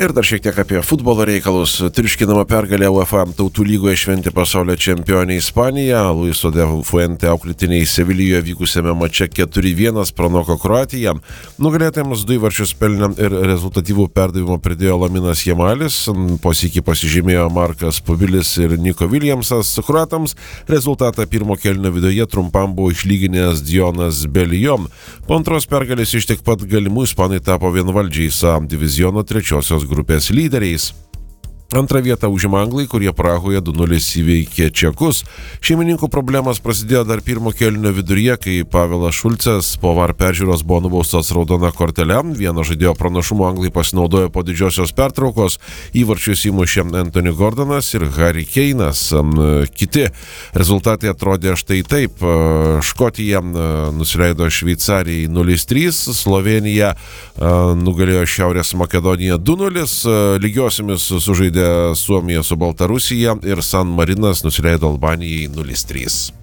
Ir dar šiek tiek apie futbolo reikalus. Triuškinama pergalė UEFA tautų lygoje šventė pasaulio čempionė Ispanija. Luiso de Fuente auklėtiniai Sevilijoje vykusiame mače 4-1 pranoko Kroatiją. Nugalėtojams 2 įvarčius pelnė ir rezultatyvų perdavimą pridėjo Laminas Jamalis. Po sykį pasižymėjo Markas Pubilis ir Niko Williamsas. Kroatams rezultatą pirmo kėlinio viduje trumpam buvo išlyginęs Dionas Belijom. Po antros pergalės iš tiek pat galimų ispanai tapo vienvaldžiais A diviziono 3 grupės lyderiais. Antrą vietą užima anglai, kurie Prahoje 2-0 įveikė čekus. Šeimininkų problemas prasidėjo dar pirmo kėlinio viduryje, kai Pavelas Šulcas po VAR peržiūros buvo nubaustas raudona kortele. Vieno žaidėjo pranašumo anglai pasinaudojo po didžiosios pertraukos. Įvarčius įmušė Anthony Gordonas ir Harry Kane'as. Kiti rezultatai atrodė štai taip. Škotija nusileido Šveicarijai 0-3, Slovenija nugalėjo Šiaurės Makedoniją 2-0, lygiosiomis sužaidė Suomija su Baltarusija ir San Marinas nusileido Albanijai 0-3.